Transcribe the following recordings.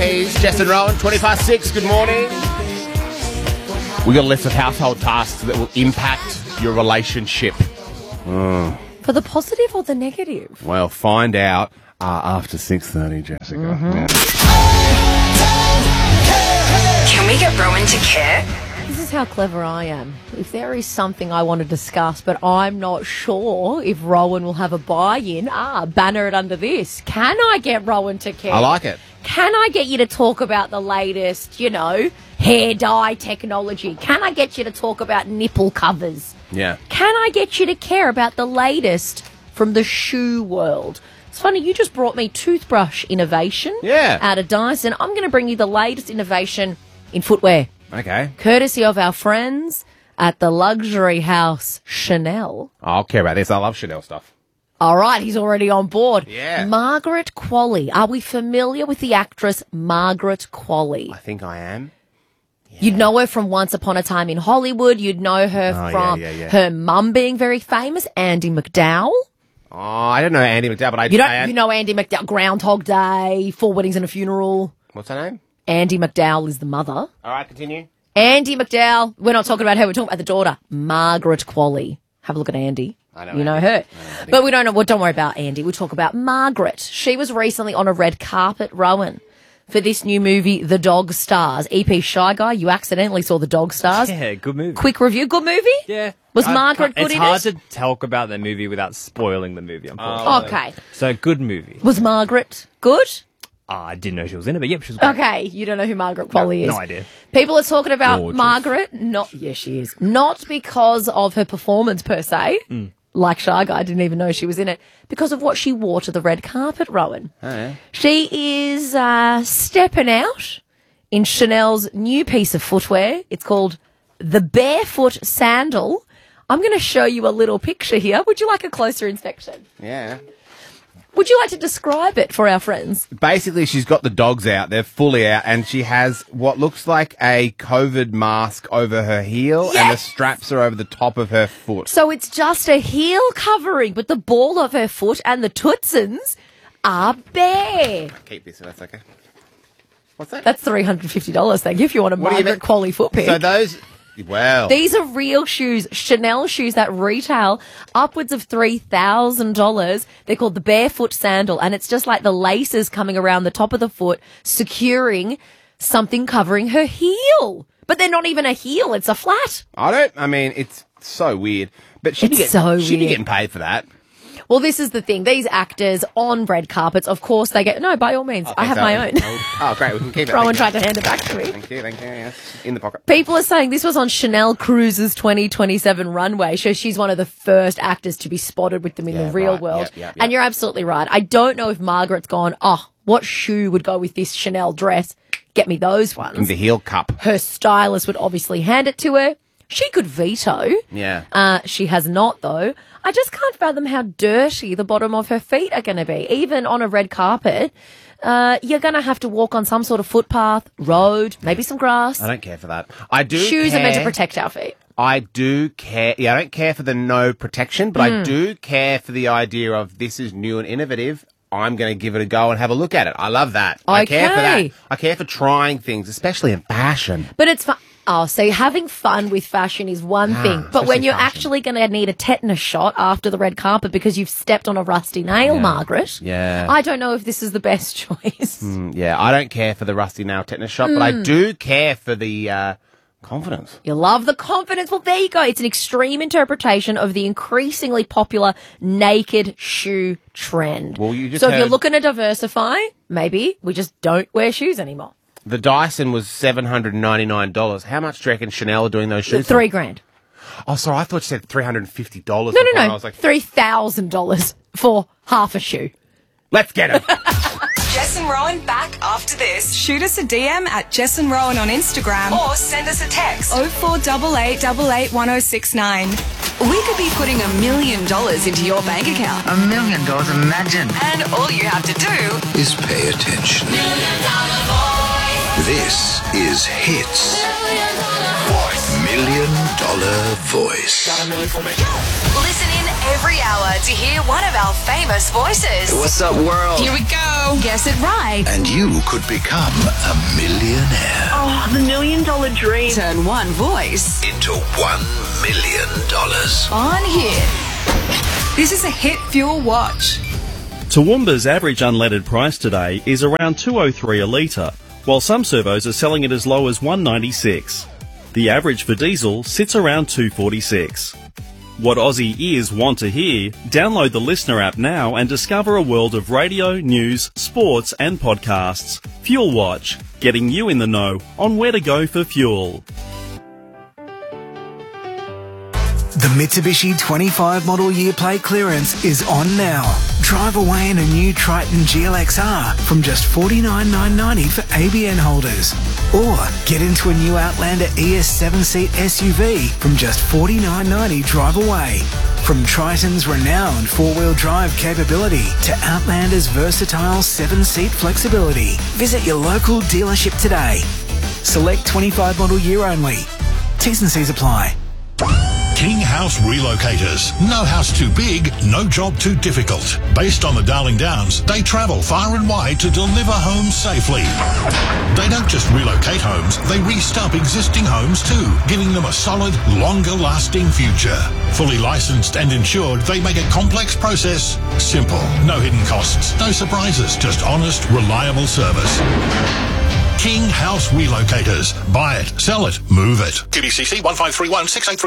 VIPs. Jess and Rowan, 6:20. Good morning. We got a list of household tasks that will impact your relationship. For the positive or the negative? Well, find out after 6:30, Jessica. Yeah. Can we get Rowan to care? This is how clever I am. If there is something I want to discuss, but I'm not sure if Rowan will have a buy-in, banner it under this. Can I get Rowan to care? I like it. Can I get you to talk about the latest, hair dye technology? Can I get you to talk about nipple covers? Yeah. Can I get you to care about the latest from the shoe world? It's funny, you just brought me toothbrush innovation out of Dyson. I'm going to bring you the latest innovation in footwear. Okay. Courtesy of our friends at the luxury house Chanel. I'll care about this. I love Chanel stuff. All right, he's already on board. Yeah. Margaret Qualley. Are we familiar with the actress Margaret Qualley? I think I am. Yeah. You'd know her from Once Upon a Time in Hollywood. You'd know her from her mum being very famous, Andie MacDowell. Oh, I don't know Andie MacDowell, but you know Andie MacDowell, Groundhog Day, 4 Weddings and a Funeral. What's her name? Andie MacDowell is the mother. All right, continue. Andie MacDowell. We're not talking about her. We're talking about the daughter, Margaret Qualley. Have a look at Andie. I know. You know her. But we don't know. Well, don't worry about Andie. We talk about Margaret. She was recently on a red carpet, Rowan, for this new movie, The Dog Stars. EP Shy Guy, you accidentally saw The Dog Stars. Yeah, good movie. Quick review. Good movie? Yeah. Was Margaret good in it? It's hard to talk about the movie without spoiling the movie, unfortunately. Okay. So, good movie. Was Margaret good? I didn't know she was in it, but yep, she was good. Okay, you don't know who Margaret Qualley is. No idea. People are talking about Gorgeous. Margaret. Yes, she is. Not because of her performance per se. Like Shy Guy, I didn't even know she was in it. Because of what she wore to the red carpet, Rowan. Oh, yeah. She is stepping out in Chanel's new piece of footwear. It's called the Barefoot Sandal. I'm going to show you a little picture here. Would you like a closer inspection? Yeah. Would you like to describe it for our friends? Basically, she's got the dogs out. They're fully out, and she has what looks like a COVID mask over her heel, and the straps are over the top of her foot. So it's just a heel covering, but the ball of her foot and the tootsins are bare. Keep this, if that's okay. What's that? That's $350, thank you, if you want a Margaret Qualley foot pick. So those... Well, these are real shoes, Chanel shoes that retail upwards of $3,000. They're called the Barefoot Sandal, and it's just like the laces coming around the top of the foot, securing something covering her heel. But they're not even a heel, it's a flat. it's so weird. But she'd be getting paid for that. Well, this is the thing. These actors on red carpets, of course, they get... No, by all means, I have my own. Oh, great. We can keep it. Rowan tried to hand it back to me. Thank you. Yes. In the pocket. People are saying this was on Chanel Cruise's 2027 runway. So she's one of the first actors to be spotted with them in the real world. Yep. And you're absolutely right. I don't know if Margaret's gone, what shoe would go with this Chanel dress? Get me those ones. The heel cup. Her stylist would obviously hand it to her. She could veto. Yeah. She has not, though. I just can't fathom how dirty the bottom of her feet are going to be. Even on a red carpet, you're going to have to walk on some sort of footpath, road, maybe some grass. I don't care for that. Shoes are meant to protect our feet. I do care. Yeah, I don't care for the no protection, but I do care for the idea of this is new and innovative. I'm going to give it a go and have a look at it. I love that. I care for that. I care for trying things, especially in fashion. But it's fun. Oh, so having fun with fashion is one thing, but when you're actually going to need a tetanus shot after the red carpet because you've stepped on a rusty nail, Margaret, I don't know if this is the best choice. I don't care for the rusty nail tetanus shot, but I do care for the confidence. You love the confidence. Well, there you go. It's an extreme interpretation of the increasingly popular naked shoe trend. Well, you just if you're looking to diversify, maybe we just don't wear shoes anymore. The Dyson was $799. How much do you reckon Chanel are doing those shoes? $3,000. Oh, sorry, I thought you said $350. No. I was like, $3,000 for half a shoe. Let's get it. Jess and Rowan back after this. Shoot us a DM at Jess and Rowan on Instagram or send us a text 0488 881069. We could be putting $1 million into your bank account. $1 million, imagine. And all you have to do is pay attention. $1 million voice. This is Hits. $1 million. million voice. Got a million for me. Listen in every hour to hear one of our famous voices. What's up, world? Here we go. Guess it right. And you could become a millionaire. Oh, the $1 million dream. Turn one voice into $1 million. on Hit. This is a Hit Fuel Watch. Toowoomba's average unleaded price today is around $2.03 a litre, while some servos are selling it as low as $1.96. The average for diesel sits around $2.46. What Aussie ears want to hear? Download the Listener app now and discover a world of radio, news, sports and podcasts. Fuel Watch, getting you in the know on where to go for fuel. The Mitsubishi 25 model year plate clearance is on now. Drive away in a new Triton GLXR from just $49,990 for ABN holders. Or get into a new Outlander ES 7-seat SUV from just $49,990 drive away. From Triton's renowned four-wheel drive capability to Outlander's versatile 7-seat flexibility. Visit your local dealership today. Select 25 model year only. T's and C's apply. King House Relocators. No house too big, no job too difficult. Based on the Darling Downs, they travel far and wide to deliver homes safely. They don't just relocate homes, they re-stump existing homes too, giving them a solid, longer-lasting future. Fully licensed and insured, they make a complex process simple. No hidden costs, no surprises, just honest, reliable service. King House Relocators. Buy it, sell it, move it. QBCC 1531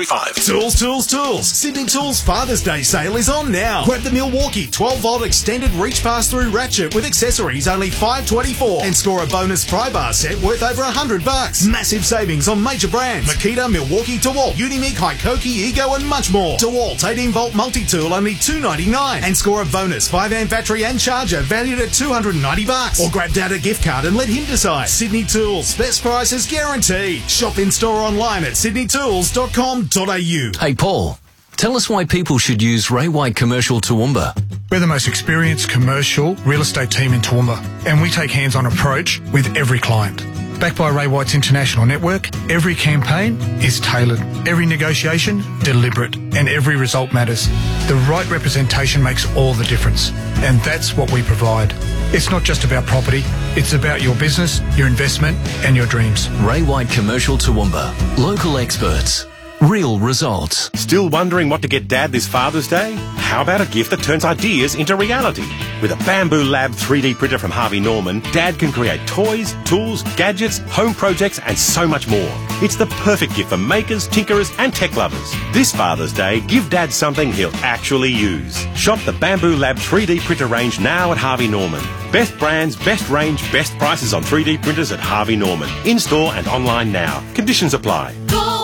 6835. Tools. Sydney Tools Father's Day sale is on now. Grab the Milwaukee 12-volt extended reach pass-through ratchet with accessories only $524 and score a bonus pry bar set worth over $100. Massive savings on major brands: Makita, Milwaukee, DeWalt, Unimig, Hikoki, Ego and much more. DeWalt 18-volt multi-tool only $299 and score a bonus 5-amp battery and charger valued at $290. Or grab Dad a gift card and let him decide. Sydney Tools, best prices guaranteed. Shop in store online at sydneytools.com.au. Hey Paul, tell us why people should use Ray White Commercial Toowoomba. We're the most experienced commercial real estate team in Toowoomba, and we take hands-on approach with every client. Backed by Ray White's international network, every campaign is tailored, every negotiation deliberate, and every result matters. The right representation makes all the difference, and that's what we provide. It's not just about property, it's about your business, your investment, and your dreams. Ray White Commercial Toowoomba. Local experts. Real results. Still wondering what to get Dad this Father's Day? How about a gift that turns ideas into reality? With a Bamboo Lab 3D printer from Harvey Norman, Dad can create toys, tools, gadgets, home projects, and so much more. It's the perfect gift for makers, tinkerers, and tech lovers. This Father's Day, give Dad something he'll actually use. Shop the Bamboo Lab 3D printer range now at Harvey Norman. Best brands, best range, best prices on 3D printers at Harvey Norman. In-store and online now. Conditions apply.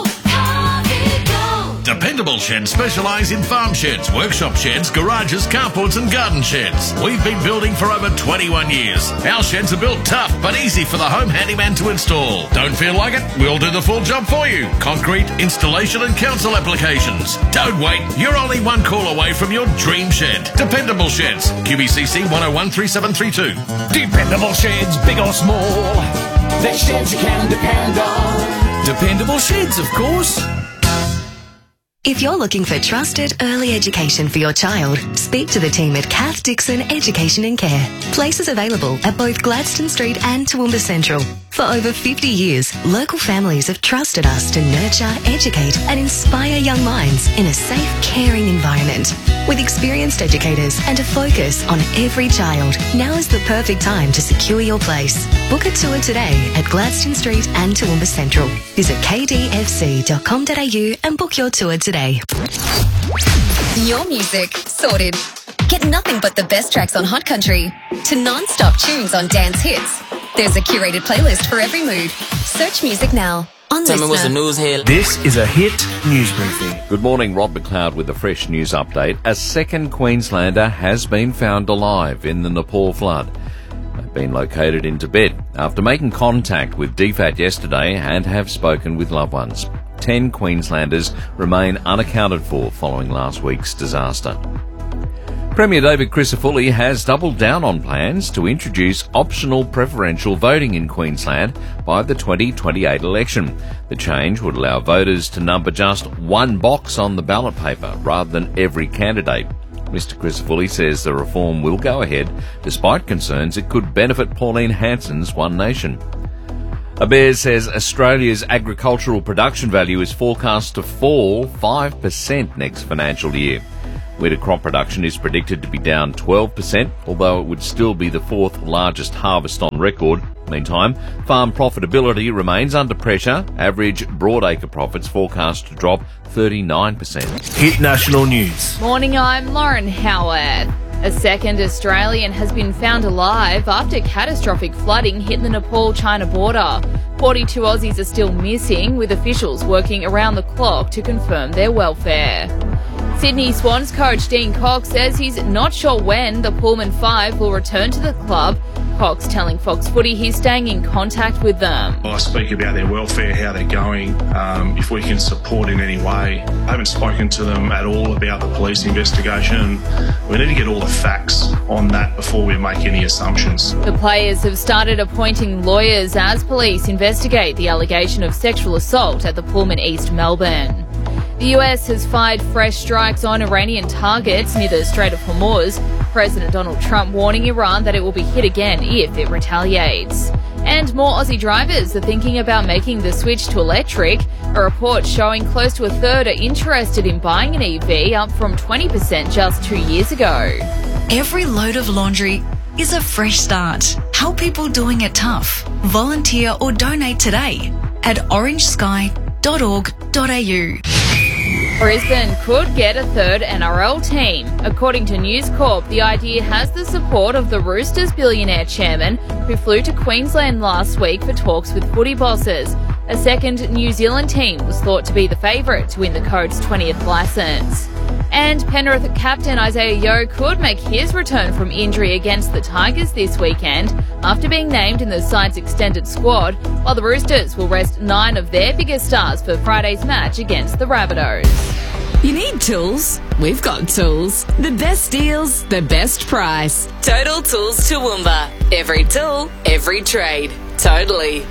Dependable Sheds specialise in farm sheds, workshop sheds, garages, carports and garden sheds. We've been building for over 21 years. Our sheds are built tough but easy for the home handyman to install. Don't feel like it? We'll do the full job for you. Concrete, installation and council applications. Don't wait. You're only one call away from your dream shed. Dependable Sheds. QBCC 1013732. Dependable Sheds, big or small. They're sheds you can depend on. Dependable Sheds, of course. If you're looking for trusted early education for your child, speak to the team at Kath Dixon Education and Care. Places available at both Gladstone Street and Toowoomba Central. For over 50 years, local families have trusted us to nurture, educate and inspire young minds in a safe, caring environment. With experienced educators and a focus on every child, now is the perfect time to secure your place. Book a tour today at Gladstone Street and Toowoomba Central. Visit kdfc.com.au and book your tour today. Your music sorted. Get nothing but the best tracks on Hot Country to non-stop tunes on dance hits. There's a curated playlist for every mood. Search music now on Tell me what's the Listener. news here. This is a Hit News Briefing. Good morning, Rob McLeod with a fresh news update. A second Queenslander has been found alive in the Nepal flood. They've been located in Tibet after making contact with DFAT yesterday and have spoken with loved ones. 10 Queenslanders remain unaccounted for following last week's disaster. Premier David Crisafulli has doubled down on plans to introduce optional preferential voting in Queensland by the 2028 election. The change would allow voters to number just one box on the ballot paper rather than every candidate. Mr Crisafulli says the reform will go ahead despite concerns it could benefit Pauline Hanson's One Nation. ABARES says Australia's agricultural production value is forecast to fall 5% next financial year. Winter crop production is predicted to be down 12%, although it would still be the fourth largest harvest on record. Meantime, farm profitability remains under pressure. Average broadacre profits forecast to drop 39%. Hit national news. Morning, I'm Lauren Howard. A second Australian has been found alive after catastrophic flooding hit the Nepal-China border. 42 Aussies are still missing, with officials working around the clock to confirm their welfare. Sydney Swans coach Dean Cox says he's not sure when the Pullman Five will return to the club. Cox telling Fox Footy he's staying in contact with them. I speak about their welfare, how they're going, if we can support in any way. I haven't spoken to them at all about the police investigation. We need to get all the facts on that before we make any assumptions. The players have started appointing lawyers as police investigate the allegation of sexual assault at the Pullman East Melbourne. The US has fired fresh strikes on Iranian targets near the Strait of Hormuz. President Donald Trump warning Iran that it will be hit again if it retaliates. And more Aussie drivers are thinking about making the switch to electric. A report showing close to a third are interested in buying an EV, up from 20% just 2 years ago. Every load of laundry is a fresh start. Help people doing it tough. Volunteer or donate today at orangesky.org.au. Brisbane could get a third NRL team. According to News Corp, the idea has the support of the Roosters billionaire chairman, who flew to Queensland last week for talks with footy bosses. A second New Zealand team was thought to be the favourite to win the Code's 20th licence. And Penrith captain Isaiah Yeo could make his return from injury against the Tigers this weekend after being named in the side's extended squad, while the Roosters will rest 9 of their biggest stars for Friday's match against the Rabbitohs. You need tools? We've got tools. The best deals, the best price. Total Tools Toowoomba. Every tool, every trade. Totally.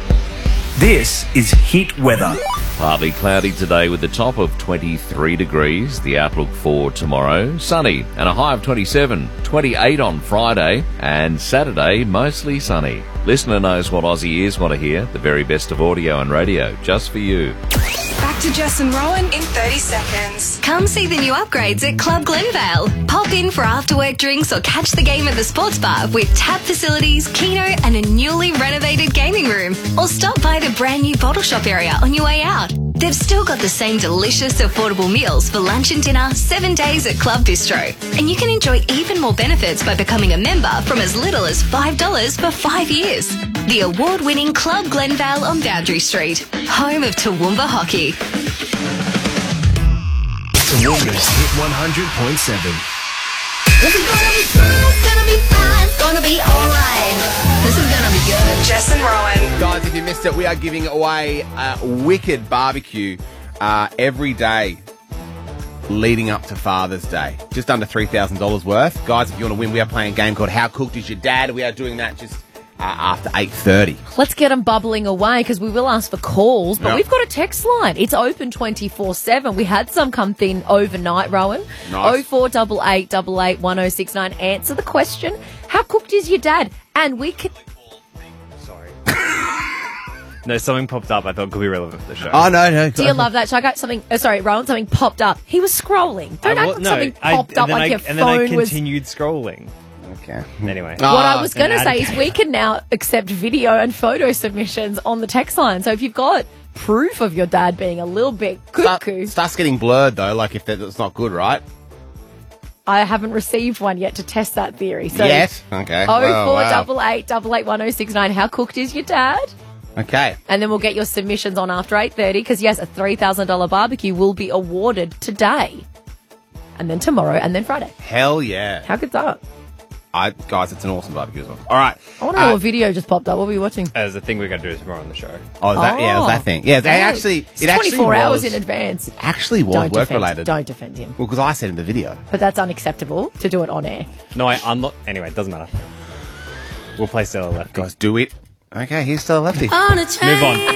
This is Hit Weather. Partly cloudy today with a top of 23 degrees. The outlook for tomorrow, sunny and a high of 27. 28 on Friday and Saturday, mostly sunny. Listener knows what Aussie ears want to hear. The very best of audio and radio, just for you. Back to Jess and Rowan in 30 seconds. Come see the new upgrades at Club Glenvale. Pop in for after-work drinks or catch the game at the sports bar with tap facilities, keno and a newly renovated gaming room. Or stop by the brand new bottle shop area on your way out. They've still got the same delicious, affordable meals for lunch and dinner 7 days at Club Bistro. And you can enjoy even more benefits by becoming a member from as little as $5 for 5 years. The award-winning Club Glenvale on Boundary Street, home of Toowoomba Hockey. Toowoomba's Hit 100.7. This is gonna be fun, it's gonna be fine, it's gonna be alright. This is gonna be good. Jess and Rowan. Guys, if you missed it, we are giving away a wicked barbecue every day leading up to Father's Day. Just under $3,000 worth. Guys, if you want to win, we are playing a game called How Cooked Is Your Dad? We are doing that just after 8:30. Let's get them bubbling away because we will ask for calls, but we've got a text line. It's open 24/7. We had some come in overnight, Rowan. Nice. 0488 88 1069. Answer the question, how cooked is your dad? And we could... No, something popped up I thought could be relevant to the show. Oh, no. Do you love that? So I got something, Rowan, something popped up. He was scrolling. Don't act like something popped up like your phone was... And then I continued scrolling. Okay. Anyway. What I was going to say is we can now accept video and photo submissions on the text line. So if you've got proof of your dad being a little bit cuckoo... Starts getting blurred, though, like if that's not good, right? I haven't received one yet to test that theory. So Yes? Okay. 0488 88 1069. How cooked is your dad? Okay. And then we'll get your submissions on after 8:30 because, yes, a $3,000 barbecue will be awarded today. And then tomorrow and then Friday. Hell yeah. How good's that? Guys, it's an awesome barbecue as well. All right. I want to know what video just popped up. What were you watching? As the thing we're going to do tomorrow on the show. Oh, that, yeah, it was that thing. Yeah, they actually... It's 24 hours in advance. It actually was work-related. Don't defend him. Well, because I said in the video. But that's unacceptable to do it on air. No, anyway, it doesn't matter. We'll play Stella Lefty. Guys, do it. Okay, here's Stella Lefty. Move on.